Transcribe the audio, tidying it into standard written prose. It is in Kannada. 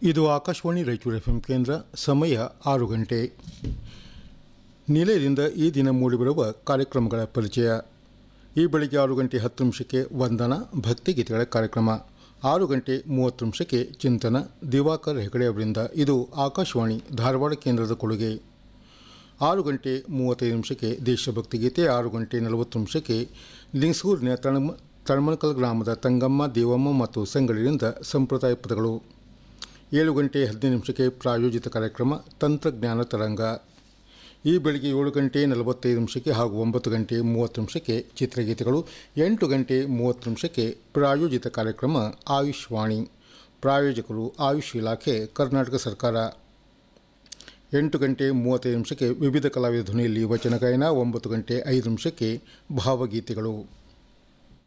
ಇದು ಆಕಾಶವಾಣಿ ರಾಯಚೂರು ಎಫ್ ಕೇಂದ್ರ. ಸಮಯ 6 ಗಂಟೆ. ನಿಲಯದಿಂದ ಈ ದಿನ ಮೂಡಿಬರುವ ಕಾರ್ಯಕ್ರಮಗಳ ಪರಿಚಯ. ಈ ಬೆಳಗ್ಗೆ 6 ಗಂಟೆ 10 ನಿಮಿಷಕ್ಕೆ ವಂದನಾ ಭಕ್ತಿಗೀತೆಗಳ ಕಾರ್ಯಕ್ರಮ. 6 ಗಂಟೆ 30 ನಿಮಿಷಕ್ಕೆ ಚಿಂತನ ದಿವಾಕರ್ ಹೆಗಡೆ ಅವರಿಂದ. ಇದು ಆಕಾಶವಾಣಿ ಧಾರವಾಡ ಕೇಂದ್ರದ ಕೊಡುಗೆ. 6 ಗಂಟೆ 35 ನಿಮಿಷಕ್ಕೆ ದೇಶಭಕ್ತಿ ಗೀತೆ. 6 ಗಂಟೆ 40 ನಿಮಿಷಕ್ಕೆ ಲಿಂಗ್ಸೂರಿನ ತಳಮನಕಲ್ ಗ್ರಾಮದ ತಂಗಮ್ಮ, ದೇವಮ್ಮ ಮತ್ತು ಸಂಗಡಿರಿಂದ ಸಂಪ್ರದಾಯ ಪದಗಳು. 7 ಗಂಟೆ 15 ನಿಮಿಷಕ್ಕೆ ಪ್ರಾಯೋಜಿತ ಕಾರ್ಯಕ್ರಮ ತಂತ್ರಜ್ಞಾನ ತರಂಗ. ಈ ಬೆಳಗ್ಗೆ 7 ಗಂಟೆ 45 ನಿಮಿಷಕ್ಕೆ ಹಾಗೂ 9 ಗಂಟೆ 30 ನಿಮಿಷಕ್ಕೆ ಚಿತ್ರಗೀತೆಗಳು. 8 ಗಂಟೆ 30 ನಿಮಿಷಕ್ಕೆ ಪ್ರಾಯೋಜಿತ ಕಾರ್ಯಕ್ರಮ ಆಯುಷ್ ವಾಣಿ. ಪ್ರಾಯೋಜಕರು ಆಯುಷ್ ಇಲಾಖೆ, ಕರ್ನಾಟಕ ಸರ್ಕಾರ. 8 ಗಂಟೆ 35 ನಿಮಿಷಕ್ಕೆ ವಿವಿಧ ಕಲಾವಿದ ಧ್ವನಿಯಲ್ಲಿ ವಚನ ಗಾಯನ. 9 ಗಂಟೆ 5 ನಿಮಿಷಕ್ಕೆ ಭಾವಗೀತೆಗಳು.